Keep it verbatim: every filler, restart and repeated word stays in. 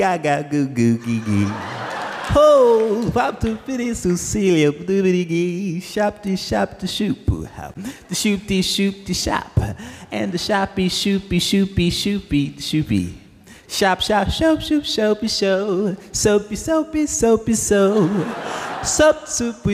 gaga goo goo gee gee. Ho, pop to fitty Cecilia, doobity gee, shop de shop de shoop, the shoop de shoop de shop, and the shoppy shoopy shoopy shoopy the shoopy. Shop shop shop shoop shoopy show, soapy soapy soapy so, soap soupy